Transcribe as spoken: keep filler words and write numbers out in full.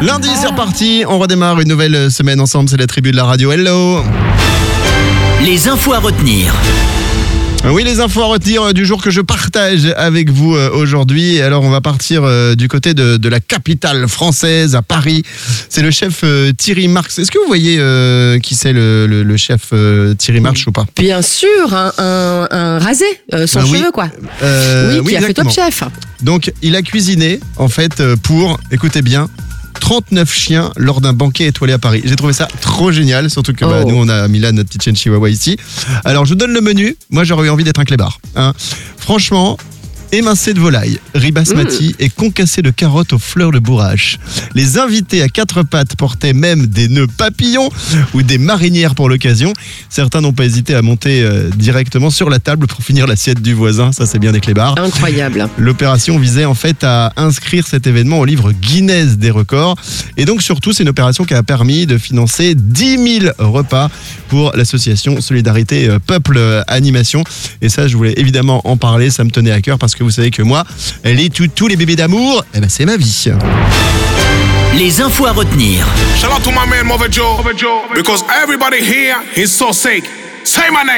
Lundi, c'est reparti. On redémarre une nouvelle semaine ensemble. C'est la tribu de la radio. Hello. Les infos à retenir. Oui, les infos à retenir du jour que je partage avec vous aujourd'hui. Alors, on va partir du côté de, de la capitale française, à Paris. C'est le chef euh, Thierry Marx. Est-ce que vous voyez euh, qui c'est le, le, le chef euh, Thierry Marx ou pas? Bien sûr, un, un, un rasé, euh, son Ah oui. cheveu quoi. Euh, oui, qui oui, a fait Top exactement. Chef. Donc, il a cuisiné, en fait, pour, écoutez bien, trente-neuf chiens lors d'un banquet étoilé à Paris. J'ai trouvé ça trop génial, surtout que bah, Oh. nous, on a Milan, notre petite chienne chihuahua ici. Alors, je vous donne le menu. Moi, j'aurais eu envie d'être un clébard. Hein. Franchement, émincé de volaille, riz basmati mmh. et concassé de carottes aux fleurs de bourrache. Les invités à quatre pattes portaient même des nœuds papillons ou des marinières pour l'occasion. Certains n'ont pas hésité à monter euh, directement sur la table pour finir l'assiette du voisin. Ça, c'est bien des clébards. Incroyable. L'opération visait en fait à inscrire cet événement au livre Guinness des records. Et donc surtout, c'est une opération qui a permis de financer dix mille repas pour l'association Solidarité Peuple Animation. Et ça, je voulais évidemment en parler. Ça me tenait à cœur parce que vous savez que moi, les toutous, les bébés d'amour, eh ben c'est ma vie. Les infos à retenir. Shout out to my man Mother Joe, because everybody here is so sick. Say my name.